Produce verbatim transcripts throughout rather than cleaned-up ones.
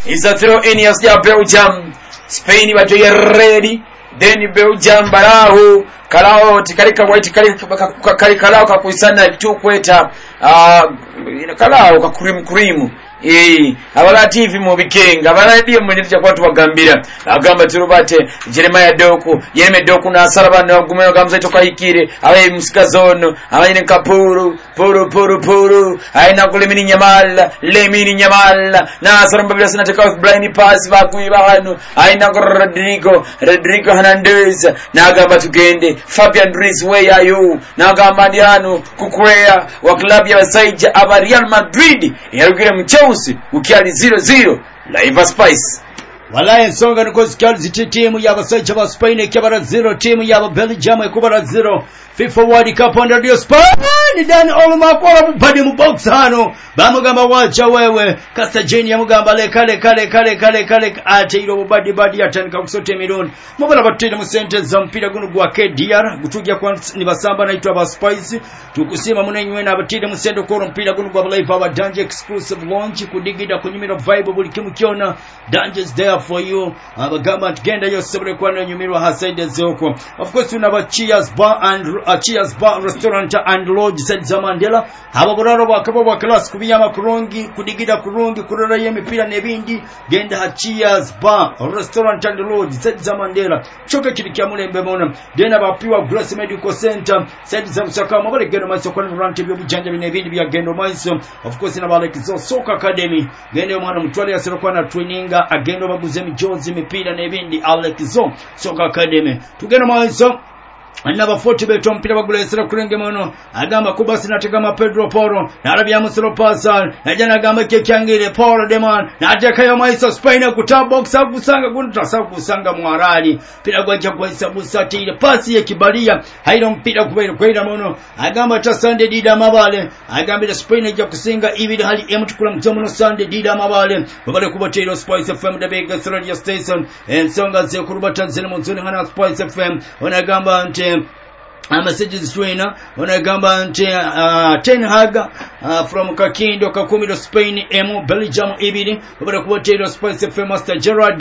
is a throw in as ya Belgium. Spain bajo ya ready. Then Belgium barahu kalao tikarika white kalika kalao kakuisana tukweta ah kalao kakurimu kurimu eh abala T V mu bikenga abala dio mwenyeja kwatu bagambira agamba turubate Jeremiah Doku yeme Doku na saraba na gumeno gamza itoka hikire awe msikazono abanyine kapuru puru puru puru aina kulemini nyamala lemini nyamala na saramba bila sinateka blind pass bakuiba hano aina Rodrigo Rodrigo Hernandez na agamba tugende Fabian Ruiz where are you na agamba ndiano kukwea wa klabu ya Saija aba Real Madrid yarugire mchausi ukiali zero zero Live Spice Walaye nsonga nuko zikiali ziti timu ya Saija wa Spain ikibara zero timu ya Belgium ikubara zero FIFA World Cup on Radio Spain dan oluma kwa badi mu box hano bamugamba wacha wewe kasa jeni ya mugamba le kale kale kale kale kale ate iro badi badi atandika kusote milioni mubara batende mu center za mpira guno gwa K D R gutujja kwa ni basamba naitwa ba Spice tukusima munenywe na batende mu center ko mpira guno gwa live our Danje exclusive launch kudigida kunyumira vibe buli kimu kiona Danje's there for you abagamba tgenda yo sebule kwa nyumira hasaide zoko of course una Cheers Bar and uh, Cheers Bar Restaurant and Lodge said Zamandela ababoraro bakabo ba class kubiyama kurungi kudigida kurungi kurora yemipira nebindi genda ha Cheers Bar Restaurant and Lodge said Zamandela choke kirikia mulembe mona genda bapiwa Grace Medical Center said Zamsaka mabale genda masoko kwa rante byo bijanja binebindi bya gendo maiso of course na bale kizo Soka Academy genda mwana mtwali asero kwa na traininga agendo baguze mijozi mipira nebindi Alexizo Soka Academy tugenda maiso Anaba forty beto mpira bagula esera kurenge mono agamba kubasi nategama Pedro Porro na Arabia Musoro Pasal na jana agamba kekyangire Paul Deman na ataka yo Maiso Spain kuta box agusanga kunta sagusanga mwarali pira gwacha kwa isabusati ile pasi ya kibalia hairo mpira kubaira kwaira mono agamba ta Sunday Dida Mabale agamba Spain ya kusinga ibidi hali emutukula mzomo Sunday Dida Mabale babale kubatero Spice F M the biggest radio station and songa ze kurubata zile muzuni hana Spice F M onagamba ante a messages trainer onagamba nti uh, Ten Hag uh, from Kakindo Kakumido Spain emu Belgium ibiri obara kubatero Spice F M Master Gerard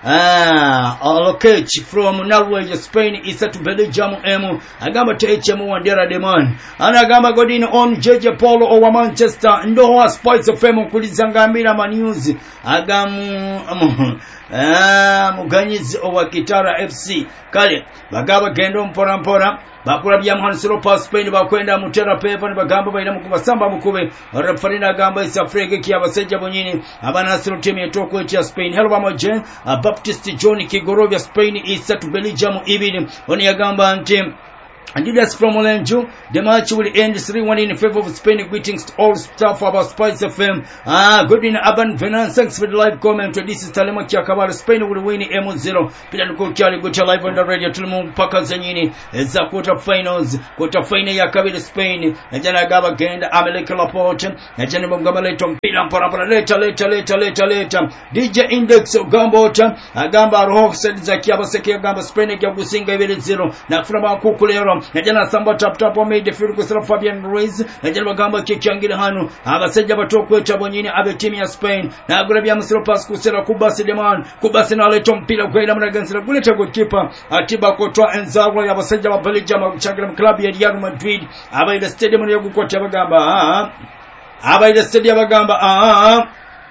uh, Alokech from Norway Spain isa to Belgium emu agamba tehemu wandera deman anagamba godin on Jeje Paulo owa Manchester ndo wa Spice F M kulizangamira ma news agamu um, Ah, muganyizi owa Kitara F C kale bagaba gendo mpora mpora bakura bya Mhansiro pa Spain bakwenda mutera pepa nibagamba bayina mukubasamba mukube referina gamba isa Afrika kiyabaseja bonyini abanasiro team yetoko ya Spain helba mojen Baptist John Kigorovia Spain isa to Belgium ibini oni yagamba anti And that's from Olenju. The match will end three one in favor of Spain. Greetings to all staff of Spice F M. Ah, good in Aban Venan. Thanks for the live comment. This is Talema Kiakabara. Spain will win M zero. Pilanuko Kiali Gucha live on the radio. Tulmu Paka Zanini. It's a quarter finals. Quarter final Yakabila Spain. Najana Gaba Genda. Ameleka Laporte. Najana Mungamalet. Pilam Parapara. Later, later, later, later, later. D J Index Gambota. Agamba Rock said Zakiaba Seki Gamba Spain. Gabusinga Village zero. Nakframa Kukulero. Najana Samba tap tap on made the field with Fabian Ruiz. Najana Gamba Kikiangila Hanu. Abaseja Batoko Chabonini Abe team ya Spain. Na Grabia Musro Pascu Sera Kubasi Deman. Kubasi na Letom Pila Gweda against the Guleta goalkeeper. Atiba Kotoa and Zawa Abaseja Balijama Chagram Club ya Real Madrid. Abai the stadium ya Gukota Bagamba. Abai the stadium Bagamba. Ah.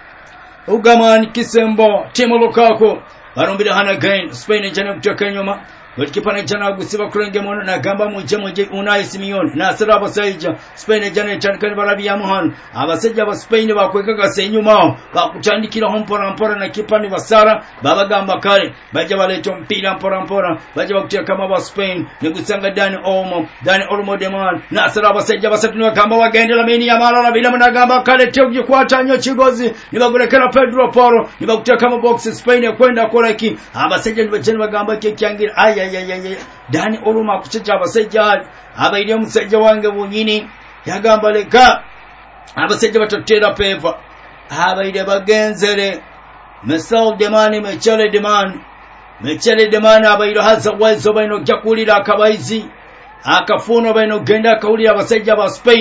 Ugaman Kisembo. Timo Lukaku. Barumbida Hana Gain. Spain jana kutoka nyuma. Goalkeeper jana gusiba kurenge mono na gamba muje muje Unai Simeone na Sara Basaija Spain jana chankani barabi ya muhan abaseja ba Spain bakwekaga senyuma bakutandikira hompora mpora na kipani basara baba gamba kale baje baleto mpira mpora mpora baje bakutia kama ba Spain negusanga Dani Olmo Dani Olmo Deman na Sara Basaija basatu ni gamba wagendela meni ya mara bila mna gamba kale tyo kwata nyo chigozi nibagulekera Pedro Porro nibakutia kama box Spain kwenda koraki abaseja nibacheni bagamba kekyangira aya ya ya ya Dani Oluma kuchicha abaseja abaide musajja wange bunyini yagamba leka abaseja batotera pepa abaide bagenzere Mesal Demani Mechele Deman Mechele Deman abaide haza wazo baino jakulira akabaizi akafuno baino genda kauli abaseja ba Spain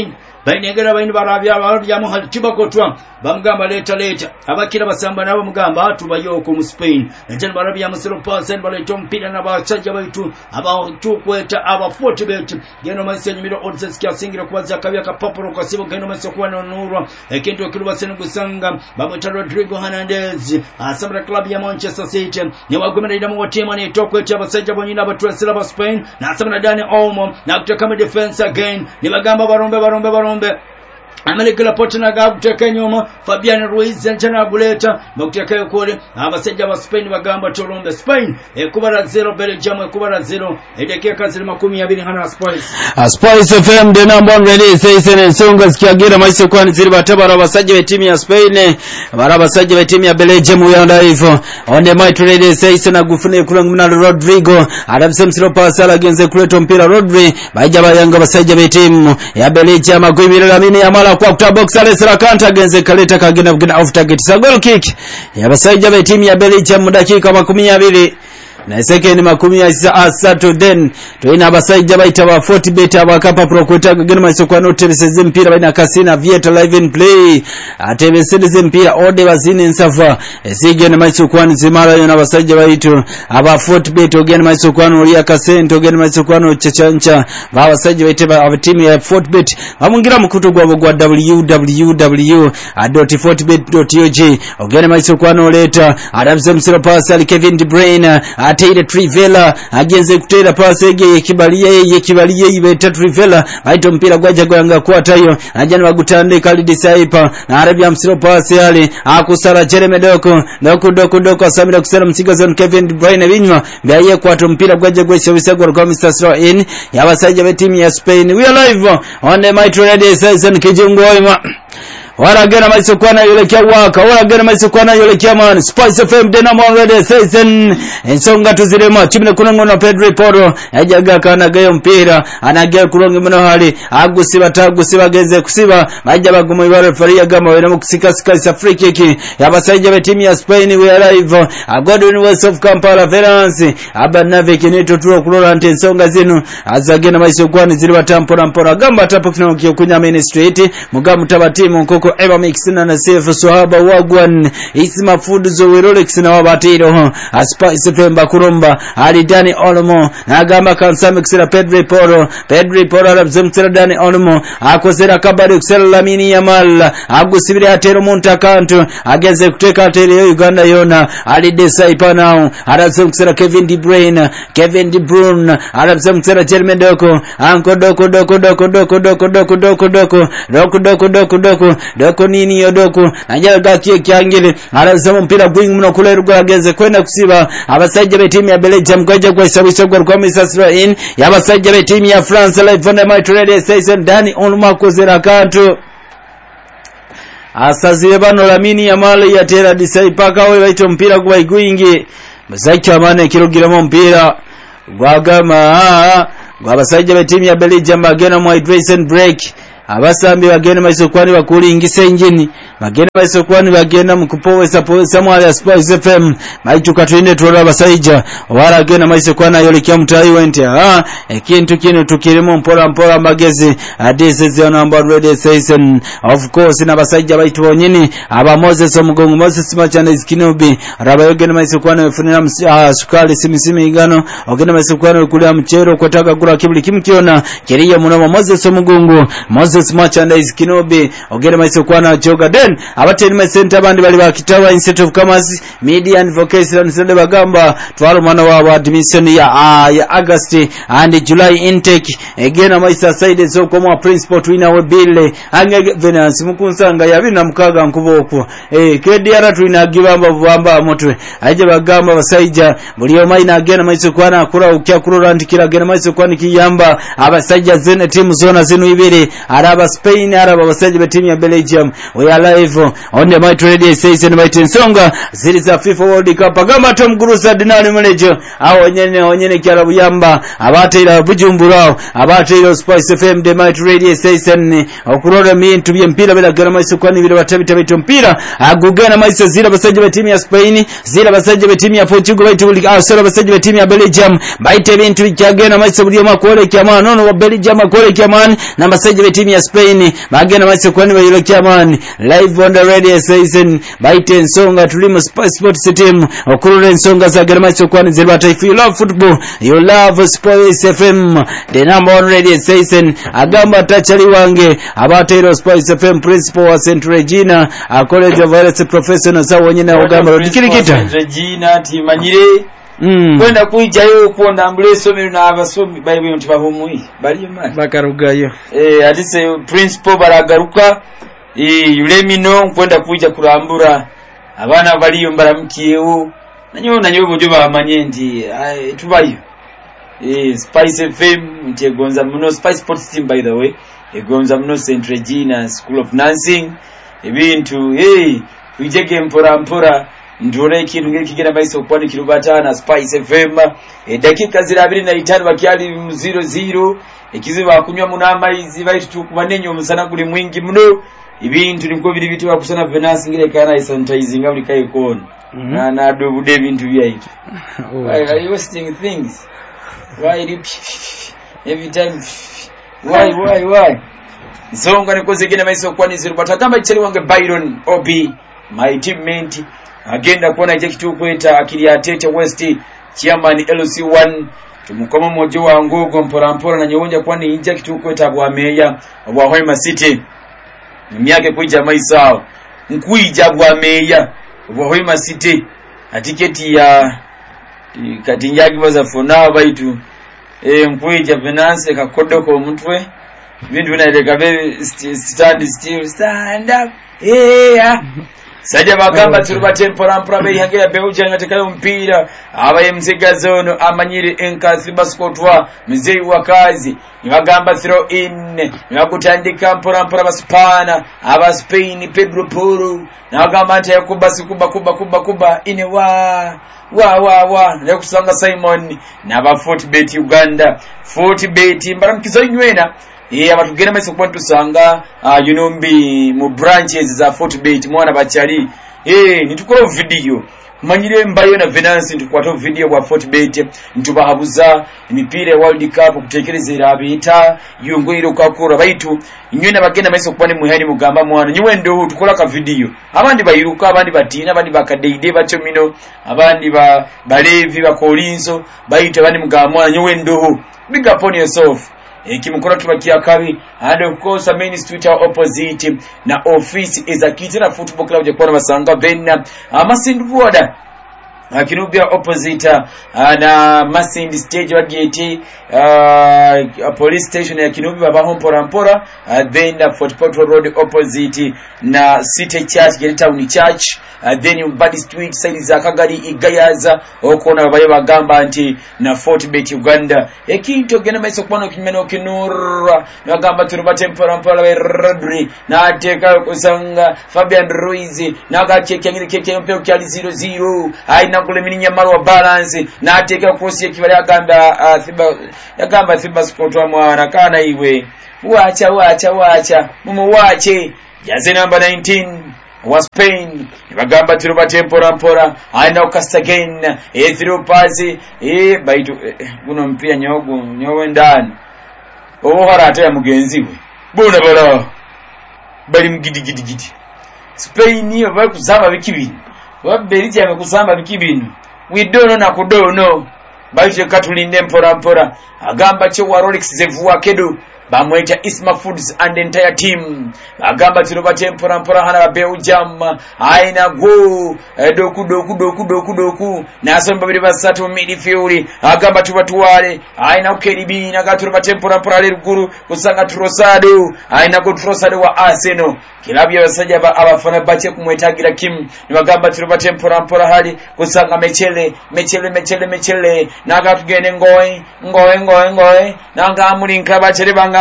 bainegera baini barabya barabya mu haltibakotwa bamugamba leta leta abakira basamba nabo mugamba atubayo ku mu Spain ejana barabya mu zero percent baleto mpira na bachaja baitu abantu kweta aba forty bet geno masenyi miro odds kya singira kubaza kabya kapapuro kwa sibo geno masenyi kwa nonurwa ekendo kiruba sene gusanga bamwita Rodrigo Hernandez asabra club ya Manchester City ni wagomera mu team ni tokweta abasajja bonyina abatwasira ba Spain na asabra Dani Olmo na kutoka mu defense again ni bagamba barombe barombe barombe Amerika Potena gabuteka nyuma Fabian Ruiz njana buleta bakuteka kole abasajja ba Spain bagamba tolombe Spain ekubara zero Belgium ekubara zero edekeka ziri makumi abiri hana Spice Spice F M the number one release station ensonga zikiagira maisha kwani ziri batabara abasajja be timu ya Spain bara abasajja be timu ya Belgium ya live on the might release station agufune kulangumna Rodrigo adabse msiro pasala genze kuleto mpira Rodri baija bayanga abasajja be timu ya Belgium agwimira lamini ya mala kwa kutabox alesera kanta genze kaleta kagena bugina off target sa goal kick yabasajja be timu ya Belgium mu dakika makumi abiri na second makumi asatu then toina abasajja baita ba forty bet abakapa prokweta kagena masoko no tebeseze mpira baina kasina vieta live in play atebeseze mpira ode bazini nsafa esigene masoko nzimara yona abasajja baitu aba forty bet ogene masoko no ya kasento ogene masoko no chachancha abasajja baita ba timu ya forty bet bamungira mukutu gwabo gwa w w w dot forty bet dot o g ogene masoko no leta adabse msiro pass Kevin De Bruyne Taylor Trivela agenze kutera pasi ege kibaliye ye kibaliye ibeta Trivela aito mpira gwaje gwanga kwatayo ajana bagutande Khalid Saipa na Arabia msiro pasi yale akusara Jeremy Doko Doko Doko Doko Samira kusara msigazon Kevin De Bruyne binywa byaye kwato mpira gwaje gwesha wisagwa kwa Mister Sro in yabasajja be timu ya Spain. We are live on the Metro Radio Season kijungoima wala gena maisokwana yolekea waka wala gena maisokwana yolekea man Spice F M dena mo radio season ensonga tuzirema chimne kunongo na Pedro Poro yajaga kana gayo mpira anagera kulonge mno hali agusiba tagusiba geze kusiba majja bagumo ibare faria gama wena mukusika sika South Africa ki yabasajja be timu ya Spain. We are live Godwin West of Kampala Valence abanave kineto tulo kulola ntensonga zinu azagena maisokwana ziri batampora mpora gamba tapo kino kunya ministry mugamu tabatimu koko Eva mixina na safe swahaba wagwan isima food zo Rolex na wabatiro Spice F M bakuromba ali Dani Olmo agamba kansa mixira Pedro Poro Pedro Poro arabzumtira Dani Olmo akosera kabari kusera Lamine Yamal agusibira atero munta kantu ageze kuteka atero Uganda yona ali Desaipa now arabzumtira Kevin De Bruyne Kevin De Bruyne arabzumtira Jeremy Doko anko doko doko doko doko doko doko doko doko doko doko doko doko doko nini yodoko najaga kie kyangire arazama mpira gwingi muno kule rugageze kwenda kusiba abasajja be timu ya Belgium kwaje kwa sabisho kwa Mister Sro in yabasajja be timu ya France live on the Metro Radio Station Dani Olmo kozera kantu asazire bano Lamine Yamal ya tera Disaipa we baito mpira kwa gwingi bazaicha mane kirugiramo mpira gwagama gwabasajja be timu ya Belgium bagena mu hydration break abasambi bagenda maisokwani bakuli ingise injini bagenda maisokwani bagenda mukupowesa powesa mwali ya Spice F M maituka tuine tuola abasajja wala agenda maisokwana yolekya mutayi wente ah ekintu kino tukirimo mpora mpora magezi adise zona amba radio station of course na basajja baitu bonyini aba Moses omugongo Moses machana iskinobi raba yogenda maisokwana yofunira uh, sukali simisimi igano ogenda maisokwana yokulia mchero kwataga kula kibuli kimkiona kiriya muno Moses omugongo Moses merchandise kinobe ogera maisokwana joga den abateni ma center bandi bali bakitawa instead of commerce media and vocational sende bagamba twalo mwana wa admission ya uh, ya August and July intake egena maisa side so kwa principal twina we bille ange venance mukunsanga yabina mukaga nkuboko eh kediara twina gibamba bamba motwe aje bagamba basajja buliyo maina agena maisokwana akura ukya kurura ndikira agena maisokwana kiyamba abasajja zene team zona zinu ibiri araba Spain araba basajja be timu ya Belgium we are live on the Mighty Radio Station Mighty Nsonga ziri za FIFA World Cup agamba Tom Gurusa dinani manager awo nyene onyene kyala buyamba abatera bujumbura abatera Spice F M the Mighty Radio Station okurora mintu byempira belagara maiso kwani bile batabita bito mpira agugana maiso zira basajja ba timu ya Spain zira basajja ba timu ya Portugal baito buli asora basajja ba timu ya Belgium baite bintu byagena maiso buli makole kyama nono wa Belgium akole kyamani na basajja ba timu ya Spain bagena maiso kwani bayilo kyamani live on the radio station baite Nsonga tulimo Sports team okurora Nsonga za gana maiso kwani zira if you love football you love Spice F M the number one radio station agamba tachali wange abatero Spice F M principal wa Saint Regina a college of arts professional sawa nyina ogamba rodikirikita Saint Regina timanyire mm kwenda kuijayo kuonda ambulesomero na abasomi bayiwe ntibahomui bali mali bakarugayo eh atise principal baragaruka eh yulemino kwenda kuija kurambura abana baliyo mbaramukiyewo nanyo nanyo bojo bamanye ndi tubayo eh Spice F M ntegonza muno Spice Sports team by the way egonza muno Saint Regina School of Nursing ebintu hey kujege mpora mpora ndore ikintu ngikigera baise okwani kirubatana Spice F M e dakika zirabiri na itano bakyali zero zero ekiziba kunywa munama izi baitu tukubanenyo omusana kuli mwingi muno ibintu niko biri bitu bakusana Venus ngire kana sanitizing abuli kai kon na na do bude bintu byaitu why are you wasting things why do every time why why why Nsonga nikoze gena maiso kwani zirubata kama icheli wange Byron Obi my teammate agenda kuona je kitu kweta akili ya Tete West chairman L C one tumukoma mojo wa ngogo mpora mpora na nyonja kwani inja kitu kweta bwa meya bwa Hoima City myake kuija maisao nkuija bwa meya bwa Hoima City atiketi ya katinjagi baza fona baitu eh nkuija finance kakodoko mutwe bintu binaeleka be stand still stand up yeah Saja bagamba turuba tempora mpora be hangera Belgium ngatekayo mpira abaye mzigazono amanyire enkasi baskotwa mzei wakazi nibagamba throw in nibagutandika mpora mpora baspana aba Spain Pedro Porro nabagamba ante yakuba sikuba kuba kuba kuba ine wa wa wa wa nekusanga Simon naba Fortbet Uganda Fortbet mbaramkizo nywena eh abatugena maiso kwantu sanga uh, you know mbi mu branches za Fortbet mwana bachali eh nitukoro video manyire mbayo na Venance ntukwato video kwa Fortbet ntubahabuza imipire World Cup kutekerezera abita yongwiro kwakora baitu nywena bagenda maiso kwani muhani mugamba mwana nyiwe ndo tukola ka video abandi bayiruka abandi batina abandi bakadeide bachomino abandi ba balevi bakolinzo baita abandi mugamba mwana nyiwe ndo big up on yourself ekimukora tubakia kabi and of course main street opposite na office is a kitira football club jakwana basanga benna amasindu boda akinubia opposite uh, na Masindi stage wa gate uh, police station ya Kinubi baba hompora mpora uh, then uh, Fort Portal Road opposite na City Church Gate Town Church uh, then Badi Street side za Kagari Igayaza okona babaye bagamba anti na Fortbet Uganda ekinto gena maiso kwano kimeno kinura bagamba turuba tempora mpora we Rodri na ateka kusanga Fabian Ruiz na gacheke ngire keke mpeo kyali zero zero aina kule mininya marwa balance na ateka kosi ekibali agamba uh, thiba yagamba thiba skotwa mwana kana iwe wacha wacha wacha mumu wache jaze number nineteen wa Spain bagamba tiruba tempora mpora aina ukasta again e through pass e baitu guno mpia nyogo nyowe ndani obo harata ya mugenziwe buna bala bali mgidi gidi gidi Spain yo bali kuzamba bikibini wabeliji amekusamba bikibinu we don't know na kudono baije katulinde mpora mpora agamba che wa Rolex zevuwa kedo bamweta Isma Foods and entire team agamba tiroba tempora mpora hana Belgium aina go doku doku doku doku doku na asomba bili basatu midfield agamba tubatuwale aina ukeribi na gaturoba tempora mpora le ruguru kusanga Trosado aina go Trosado wa Arsenal kilabu ya basaja ba abafana bache kumwetagira Kim nibagamba tiroba tempora mpora hali kusanga Mechele Mechele Mechele Mechele na gatugene ngoe ngoe ngoe ngoe na ngamuli nkaba chere banga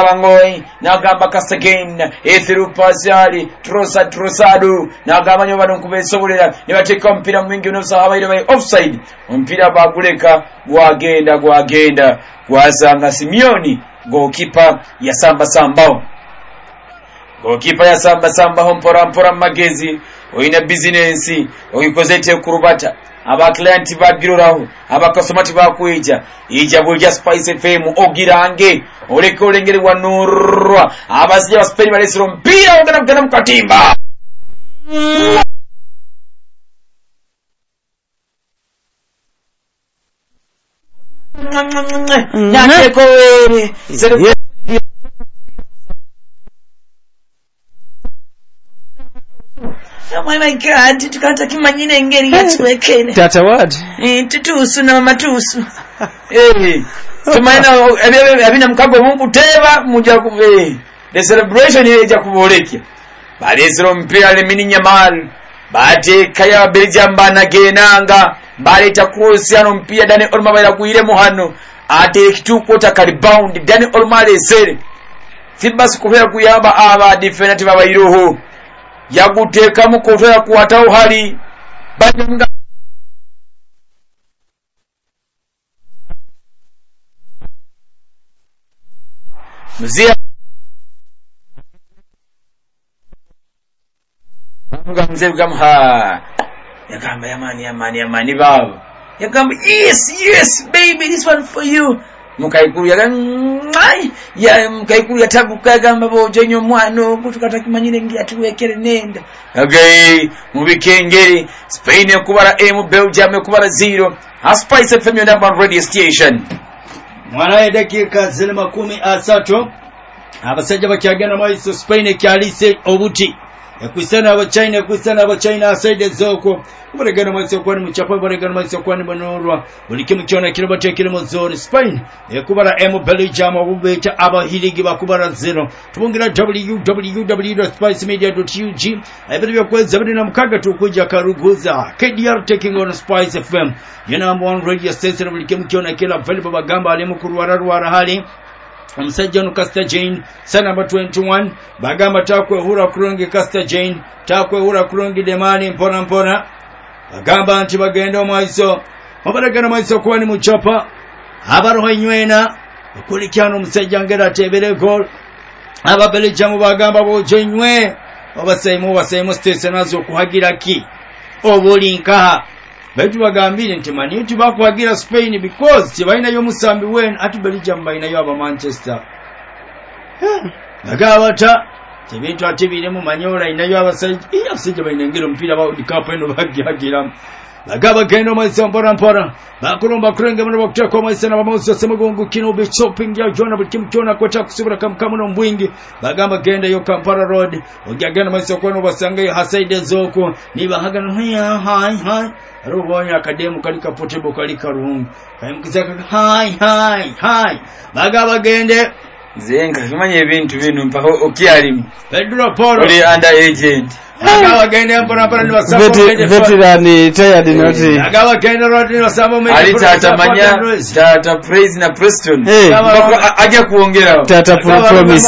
Bangoi nagamba Kasagain Ethiru Pasiali Trosa Trosadu nagamba nyo bano kubesobolera ne bateka ompira mwingi unosa abaire bai offside ompira baguleka gwagenda gwagenda gwasanga Simioni goalkeeper ya Samba Sambao goalkeeper ya Samba Sambao mpora mpora magezi oina business oyikozete kurubata aba client bagiruraho aba customer bakuija ija bulja Spice F M ogirange oleke olengere wanurwa abasije baspeni balesiro mpira ogana kugana mukatimba Nateko were Oh my God, tukata kimanyine engeri yatuwekene. Tata what? Eh, tutusu na matusu. Eh, tumaina abina mkago Mungu teba muja kuve. The celebration yeja kubolekya. Balesero mpira le mini nyamal. Bate kaya Belgium na genanga. Bale takusiano mpira Dani Olma bala kuire muhano. Ate kituko ta rebound Dani Olma lesere. Fibas kuvera kuyamba aba defender baba iroho. Yaguteka mukoto ya kuwata uhali banyunga mzia munga mzee gamha yagamba yamani yamani yamani baba yagamba yes yes baby this one for you mukaikuru yagai ya mukaikuru yatabuka gamba bojenyo mwano kutukata kimanyine ngi atuwekere nenda okay mubikengeri Spain yakubara M Belgium yakubara zero Spice F M number radio station mwana dakika zile makumi asatu abasajja bakyagenda maiso Spain kyalise obuti ekwisana aba China ekwisana aba China aside zoko kubaregana maiso kwani muchapa baregana maiso kwani banurwa bulike mukyona kirabate kirimo zone Spain ekubara M Belgium obubeta abahiligi bakubara zero tubungira w w w dot spice media dot u g ayibiri byakweza biri na mukaga tukuja karuguza K D R taking on Spice F M your number one radio station bulike mukyona kila available bagamba ali mukurwara rwara hali Msajja Castor Jane sana number twenty-one bagamba takwe hura kurungi Castor Jane takwe hura kurungi demani mpona mpona bagamba anti bagenda omaiso mabaragana maiso kwani muchapa abaroho inywena okulikyano musajja ngera tebere goal ababele jamu bagamba bo jenywe obasaimu basaimu station azo kuhagira ki obuli nkaha baitu bagambire nti mani tubakuhagira Spain because tibaina yo musambi wen ati Belgium baina yo aba Manchester bagabata tibintu atibire mu manyola ina yo abasajja iya sije baina ngiro mpira ba Cup eno bagihagira bagaba gendo maiso mpora mpora bakulomba kurenge muno bakuteka maiso na bamuso semugongo kino be shopping ya jona bikim jona kwata kusubira kamkamuno mbwingi bagamba genda yo Kampala road ogagenda maiso kwano basangaye hasaide zoko niba hagana haya hai hai rubonya akademu kalika potebo kalika rungu kayimkizaka hai hai hai bagaba gende zenga kimanye ebintu bino mpaka okyalimu Pedro Poro oli under agent agawa gende mpona mpona ni wasabo veteran tired noti agawa gende rodi ni wasabo mimi ali tata manya tata praise na Preston aje kuongera tata promise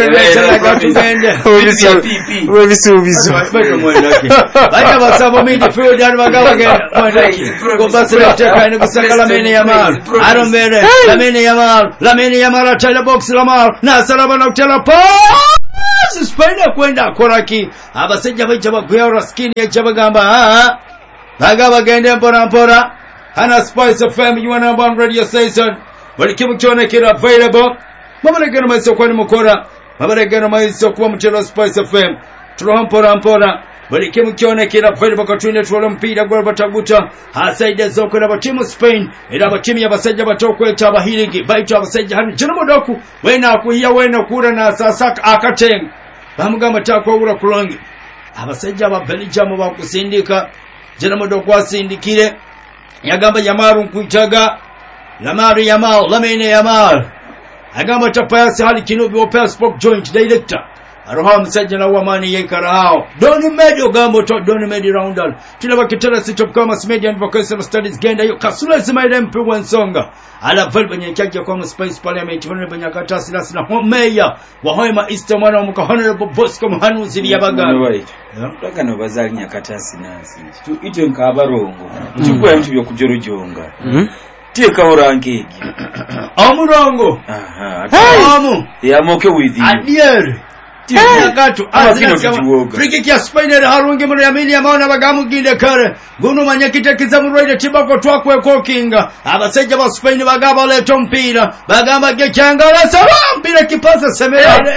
wewe bisubizo baada wasabo mimi field yani bagawa gende mwendaki ko basira teka ni kusakala mene ya mal arombere la mene ya mal la mene ya mal tele box la mal na salama na tele pa Spain kwenda koraki abasajja bajja bagwera raskini yajabagamba ah bagaba gende mpora mpora ana Spice F M you number one radio station bali kimu kyone kira available mabaregana maiso kwani mukora mabaregana maiso kuwa mchelo Spice F M turoha mpora mpora bali kimu kyone kira available katwine tuwala mpira gwa bataguta hasaide zoko na batimu Spain era batimu yabasajja batokweta abahiligi baita abasajja hanu jino doku wena kuhiya wena kura na sasaka akatenga bamugamba takwa ura kulongi abasajja aba Belgium bakusindika jina modo kwasindikire yagamba Yamaru nkuitaga Lamari Yamal Lamine Yamal agamba tapayasi hali kinobi wa passport joint director aroha musajja na wamani yekarao Doni Medi ogambo to Doni Medi roundal tulaba kitala sitop kama media and vocational studies genda yo kasula zimaile mpe wensonga ala valbe nyakya kwa space parliament honorable nyakata silas na homeya wa hoima east mwana mu honorable Bosco Muhanuzi yabaga Taka no bazali nyakata sinansi tu ite nkabarongo chukwa mtu byo kujorojonga Teka orangegi Amurongo aha amu ya moke withi adiere Nyakatu azina friki kia Spain ya harungi mwana ya mili ya maona bagamu ginde kare Gunu manyakita kizamurwaide tibako twakwe kokinga Abaseja ba Spain bagaba leto mpira Bagamba gechanga la sawa mpira kipasa semerane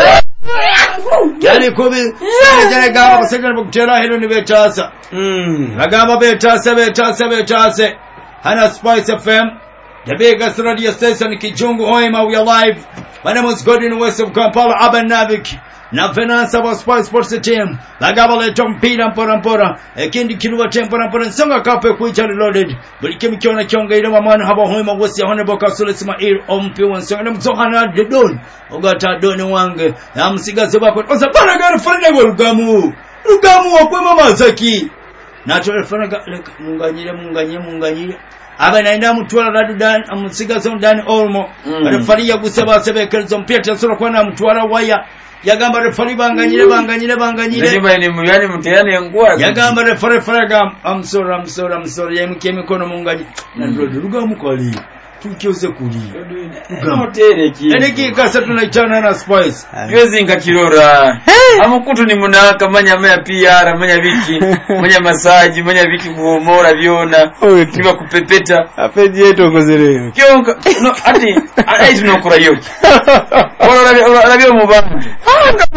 Yani kubi Sejane gaba baseja na bukutera hilo ni betasa Bagamba betasa betasa betasa Hana Spice F M The biggest radio station Kijungu Hoima, we are live. My name is Godwin West of Kampala, Aben Navik. Na finance wa Spice Sports team. Lagabale Tompira mpora mpora. Ekindi kiluwa tempora mpora. Nsonga kape kuicha reloaded. Bulikimi kiona kionga ilo mamano haba Hoima West ya Honorable Kasule Ismail Ompi Wansonga. Na mzohana dedon. Ogata doni wange. Na msiga sebako. Osa bana gani frende wa Rugamu. Rugamu wa kwema mazaki. Na tuwe frende munganyire munganyire munganyire. Aba naenda mutwala radu dan amusiga zon dan olmo mm. Refari ya gusaba sebe kelzo mpia tasura kwa na mutwala waya yagamba refari banganyire banganyire banganyire Ndiba ni muyani muteyani ngwa yagamba refari faraga I'm sorry I'm sorry I'm sorry yemke mikono mungaji na ndodo ruga mukali tukiose kuli Hotere ki Eneki kasa tunaichana na Spice Gwezi nga kirora Amukutu ni munaka manya maya P R manya wiki manya masaji manya wiki muomora viona Kiva kupepeta Apeji yeto ngozere Kionka No ati Aiti nokura yoki Wala rabio mubanga